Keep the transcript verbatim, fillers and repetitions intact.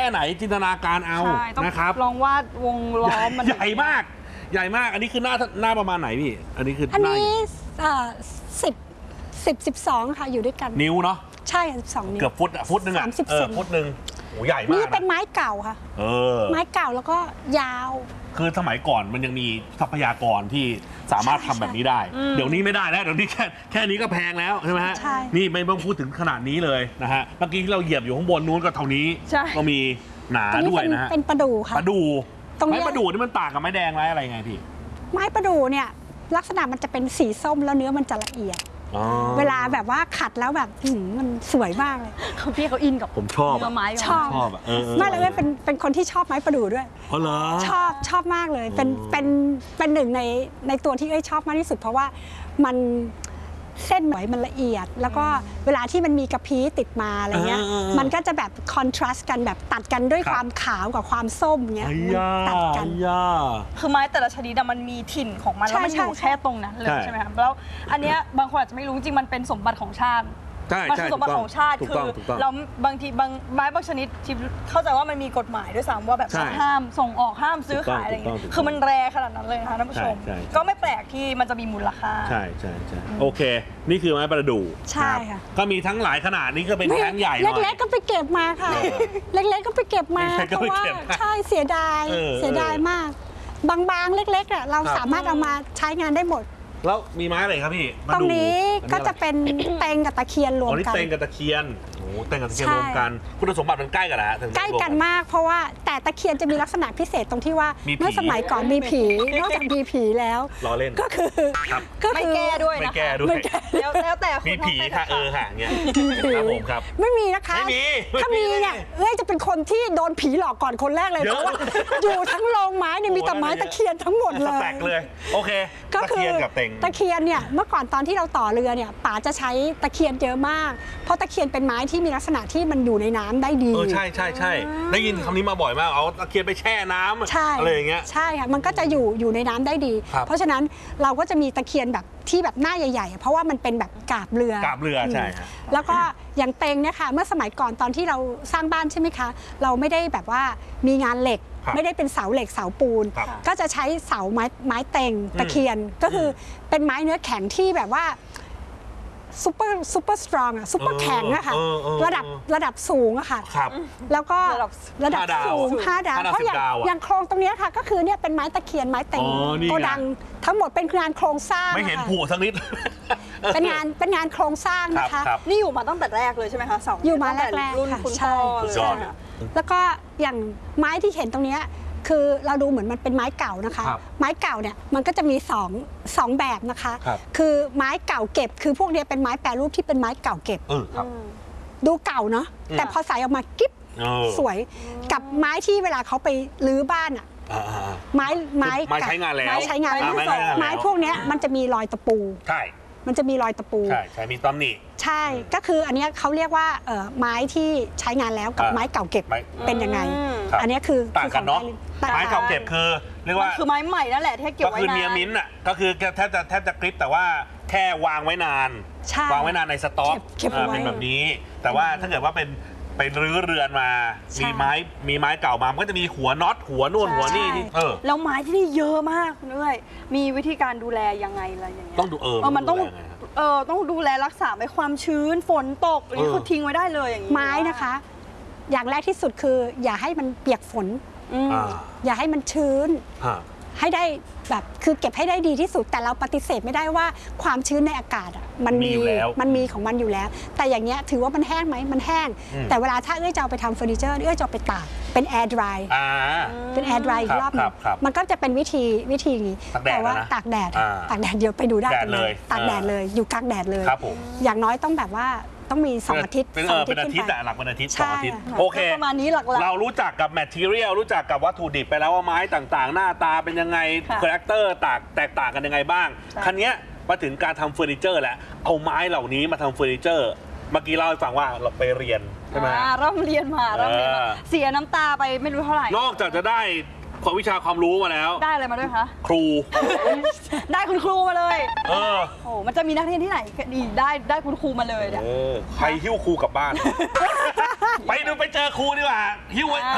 ไหนจินตนาการเอานะครับลองวาดวงล้อมมันใหญ่มากใหญ่มากอันนี้คือหน้าหน้าประมาณไหนพี่อันนี้คืออันนี้สิบสิบสิบสองค่ะอยู่ด้วยกันนิ้วเนาะใช่สิบสองนิ้วเกือบฟุตอะฟุตหนึ่งอะเออฟุตหนึ่งโอ้ใหญ่มากนี่เป็นไม้เก่าค่ะเออไม้เก่าแล้วก็ยาวคือสมัยก่อนมันยังมีทรัพยากรที่สามารถทำแบบนี้ได้เดี๋ยวนี้ไม่ได้แล้วเดี๋ยวนี้แค่แค่นี้ก็แพงแล้วใช่ไหมฮะนี่ไม่ต้องพูดถึงขนาดนี้เลยนะฮะเมื่อกี้ที่เราเหยียบอยู่ข้างบนนู้นก็เท่านี้ก็มีหนาด้วยนะฮะเป็นประดู่ค่ะประดู่ไม้ประดู่นี่มันต่างกับไม้แดงไม้อะไรไงพี่ไม้ประดู่เนี่ยลักษณะมันจะเป็นสีส้มแล้วเนื้อมันจะละเอียดเวลาแบบว่าขัดแล้วแบบมันสวยมากเลยเขาพี่เขาอินกับผมชอบเนื้อไม้ชอบไม่เลยเป็นเป็นคนที่ชอบไม้ประดู่ด้วยอ๋อเหรอชอบชอบมากเลยเป็นเป็นเป็นหนึ่งในในตัวที่เอ้ยชอบมากที่สุดเพราะว่ามันเส้นหน่อยมันละเอียดแล้วก็เวลาที่มันมีกระพี้ติดมาอะไรเงี้ยมันก็จะแบบคอนทราสต์กันแบบตัดกันด้วยความขาวกับความส้มเงี้ยตัดกันคือไม้แต่ละชนิดมันมีถิ่นของมันแล้วมันอยู่แค่ตรงนั้นเลยใช่ไหมครับแล้วอันเนี้ยบางคนอาจจะไม่รู้จริงมันเป็นสมบัติของชาติมันคือสมบัติของชาติคือเราบางทีบางไม้บางชนิดที่เข้าใจว่ามันมีกฎหมายด้วยซ้ำว่าแบบห้ามส่งออกห้ามซื้อขายอะไรอย่างเงี้ยคือมันแรงขนาดนั้นเลยนะคะท่านผู้ชมก็ไม่แปลกที่มันจะมีมูลค่าใช่ใช่ใช่โอเคนี่คือไม้ประดู่ใช่ค่ะก็มีทั้งหลายขนาดนี้ก็เป็นแท่งใหญ่เล็กๆก็ไปเก็บมาค่ะเล็กๆก็ไปเก็บมาเพราะว่าใช่เสียดายเสียดายมากบางๆเล็กๆอ่ะเราสามารถเอามาใช้งานได้หมดแล้วมีไม้อะไรครับพี่ตรงนี้ก็จะเป็นเต็งกับตะเคียนรวมกันอ๋อนี่เต็งกับตะเคียนโอ้เต็งกับตะเคียนรวมกันคุณสมบัติมันใกล้กันนะใกล้กันมากเพราะว่าแต่ตะเคียนจะมีลักษณะพิเศษตรงที่ว่าเมื่อสมัยก่อนมีผีนอกจากมีผีแล้วล้อเล่นก็คือก็ไม่แก้ด้วยไม่แก้ด้วยแล้วแต่มีผีค่ะเออค่ะเงี้ยครับผมครับไม่มีนะคะไม่มีถ้ามีเนี่ยเอ้ยจะเป็นคนที่โดนผีหลอกก่อนคนแรกเลยเพราะว่าอยู่ทั้งโรงไม้เนี่ยมีแต่ไม้ตะเคียนทั้งหมดเลยแปลกเลยโอเคก็คือตะเคียนเนี่ยเมื่อก่อนตอนที่เราต่อเรือเนี่ยป๋าจะใช้ตะเคียนเยอะมากเพราะตะเคียนเป็นไม้ที่มีลักษณะที่มันอยู่ในน้ำได้ดีเออใช่ใช่ใช่ได้ยินคำนี้มาบ่อยมากเอาตะเคียนไปแช่น้ำอะไรอย่างเงี้ยใช่ค่ะมันก็จะอยู่อยู่ในน้ำได้ดีเพราะฉะนั้นเราก็จะมีตะเคียนแบบที่แบบหน้าใหญ่ๆเพราะว่ามันเป็นแบบกาบเรือกาบเรือใช่แล้วก็อย่างเต็งเนี่ยค่ะเมื่อสมัยก่อนตอนที่เราสร้างบ้านใช่ไหมคะเราไม่ได้แบบว่ามีงานเหล็กไม่ได้เป็นเสาเหล็กเสาปูนก็จะใช้เสาไม้ไม้เต็งตะเคียนก็คือเป็นไม้เนื้อแข็งที่แบบว่าซูเปอร์ซูเปอร์สตรองอะซูเปอร์แข็งอะค่ะระดับระดับสูงอะค่ะแล้วก็ระดับสูงห้าดาวเพราะอย่างอย่างโครงตรงนี้ค่ะก็คือเนี่ยเป็นไม้ตะเคียนไม้เต็งโกดังทั้งหมดเป็นงานโครงสร้างไม่เห็นผูสักนิดเป็นงานเป็นงานโครงสร้างนะคะนี่อยู่มาตั้งแต่แรกเลยใช่ไหมคะเสาอยู่มาแรกๆค่ะใช่แล้วก็อย่างไม้ที่เห็นตรงนี้คือเราดูเหมือนมันเป็นไม้เก่านะคะไม้เก่าเนี่ยมันก็จะมีสองสองแบบนะคะคือไม้เก่าเก็บคือพวกนี้เป็นไม้แปรรูปที่เป็นไม้เก่าเก็บดูเก่าเนาะแต่พอใส่ออกมากิ๊บสวยกับไม้ที่เวลาเขาไปรื้อบ้านอะไม้ไม้ไม้ใช้งานแล้วไม้ใช้งานแล้วไม้พวกนี้มันจะมีรอยตะปูใช่มันจะมีรอยตะปูใช่ใช่มีตำหนิใช่ก็คืออันนี้เขาเรียกว่าไม้ที่ใช้งานแล้วกับไม้เก่าเก็บเป็นยังไงอันนี้คือต่างกันเนาะไม้เก่าเก็บคือเรียกว่าคือไม้ใหม่นั่นแหละที่เก็บไว้นานก็คือเนียมิ้นอ่ะก็คือแทบจะแทบจะกริปแต่ว่าแค่วางไว้นานวางไว้นานในสต็อกเป็นแบบนี้แต่ว่าถ้าเกิดว่าเป็นไปรื้อเรือนมามีไม้มีไม้เก่ามามันก็จะมีหัวน็อตหัวนู่นหัวนี่เออแล้วไม้ที่นี่เยอะมากคุณเอ้ยมีวิธีการดูแลยังไงอะไรอย่างเงี้ยต้องดูเออมันต้องเออต้องดูแลรักษาไม่ความชื้นฝนตกหรือคือทิ้งไว้ได้เลยอย่างนี้ไม้นะคะอย่างแรกที่สุดคืออย่าให้มันเปียกฝนอย่าให้มันชื้นให้ได้แบบคือเก็บให้ได้ดีที่สุดแต่เราปฏิเสธไม่ได้ว่าความชื้นในอากาศอ่ะมันมีมันมีของมันอยู่แล้วแต่อย่างเงี้ยถือว่ามันแห้งไหมมันแห้งแต่เวลาถ้าเอ้ยจะเอาไปทำเฟอร์นิเจอร์เอ้ยจะเอาไปตากเป็นแอร์ดรายเป็นแอร์ดรายอีกรอบนึงมันก็จะเป็นวิธีวิธีนี้แต่ว่าตากแดดตากแดดเดี๋ยวไปดูได้กันเลยตากแดดเลยอยู่กลางแดดเลยอย่างน้อยต้องแบบว่าต้องมีสองอาทิตย์เป็นเออเป็นอาทิตย์แต่หลักเป็นอาทิตย์สองอาทิตย์โอเคประมาณนี้หลักๆเรารู้จักกับแมททีเรียลรู้จักกับวัตถุดิบไปแล้วว่าไม้ต่างๆหน้าตาเป็นยังไงคาแรคเตอร์ต่างแตกต่างกันยังไงบ้างคันนี้มาถึงการทำเฟอร์นิเจอร์แล้วเอาไม้เหล่านี้มาทำเฟอร์นิเจอร์เมื่อกี้เล่าให้ฟังว่าเราไปเรียนใช่ไหมร่ำเรียนมาร่ำเรียนมาเสียน้ำตาไปไม่รู้เท่าไหร่นอกจากจะได้ความวิชาความรู้มาแล้วได้อะไรมาด้วยคะครูได้คุณครูมาเลยเออโอ้มันจะมีนักเรียนที่ไหนดีได้ได้คุณครูมาเลยเนี่ยใครหิ้วครูกลับบ้านไปดูไปเจอครูดีกว่าหิ้ว